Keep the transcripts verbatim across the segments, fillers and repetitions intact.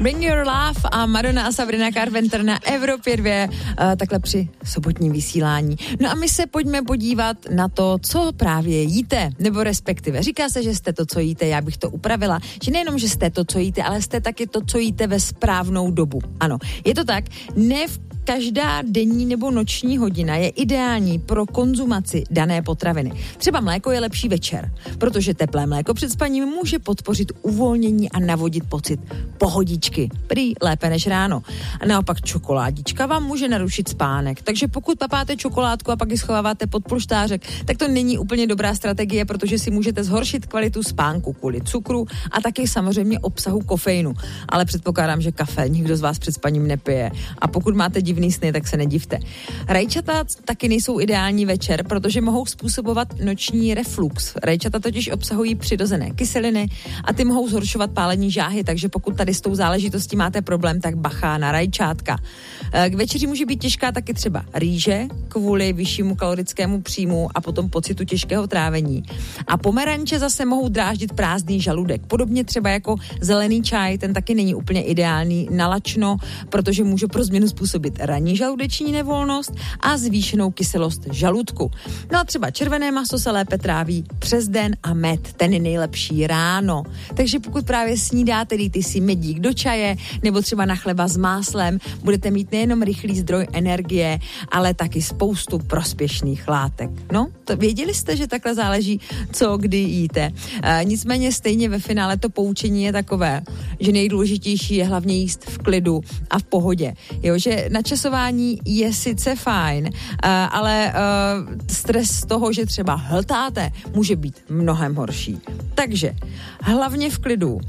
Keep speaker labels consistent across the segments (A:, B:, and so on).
A: Bring Your Love a Madonna a Sabrina Carpenter na Evropě dva, uh, takhle při sobotním vysílání. No a my se pojďme podívat na to, co právě jíte, nebo respektive. Říká se, že jste to, co jíte, já bych to upravila, že nejenom, že jste to, co jíte, ale jste taky to, co jíte ve správnou dobu. Ano, je to tak, ne v každá denní nebo noční hodina je ideální pro konzumaci dané potraviny. Třeba mléko je lepší večer, protože teplé mléko před spaním může podpořit uvolnění a navodit pocit pohodičky. Prý lépe než ráno. A naopak čokoládička vám může narušit spánek. Takže pokud papáte čokoládku a pak ji schováváte pod polštářek, tak to není úplně dobrá strategie, protože si můžete zhoršit kvalitu spánku kvůli cukru a taky samozřejmě obsahu kofeinu. Ale předpokládám, že kafe nikdo z vás před spaním nepije. A pokud máte divný sny, tak se nedivte. Rajčata taky nejsou ideální večer, protože mohou způsobovat noční reflux. Rajčata totiž obsahují přirozené kyseliny a ty mohou zhoršovat pálení žáhy, takže pokud tady s tou záležitostí máte problém, tak bacha na rajčátka. K večeři může být těžká taky třeba rýže kvůli vyššímu kalorickému příjmu a potom pocitu těžkého trávení. A pomeranče zase mohou dráždit prázdný žaludek. Podobně třeba jako zelený čaj, ten taky není úplně ideální na lačno, protože může pro změnu způsobit ranní žaludeční nevolnost a zvýšenou kyselost žaludku. No a třeba červené maso se lépe tráví přes den a med, ten je nejlepší ráno. Takže pokud právě snídáte, dejte si medík do čaje nebo třeba na chleba s máslem, budete mít nejenom rychlý zdroj energie, ale taky spoustu prospěšných látek. No, to věděli jste, že takhle záleží, co kdy jíte. E, nicméně stejně ve finále to poučení je takové, že nejdůležitější je hlavně jíst v klidu a v pohodě. Jo, že načasování je sice fajn, uh, ale uh, stres z toho, že třeba hltáte, může být mnohem horší. Takže hlavně v klidu. Uh,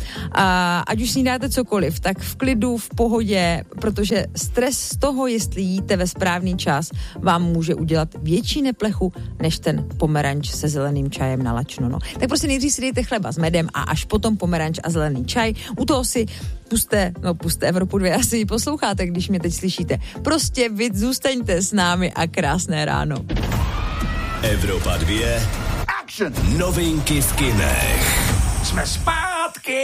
A: ať už snídáte cokoliv, tak v klidu, v pohodě, protože stres z toho, jestli jíte ve správný čas, vám může udělat větší neplechu, než ten pomeranč se zeleným čajem na lačno. No. Tak prostě nejdřív si dejte chleba s medem a až potom pomeranč a zelený čaj. U toho si puste, no puste Evropu dva, asi ji posloucháte, když mě teď slyšíte. Prostě vy zůstaňte s námi a krásné ráno.
B: Evropa dva. Action! Novinky v kinech.
C: Jsme zpátky.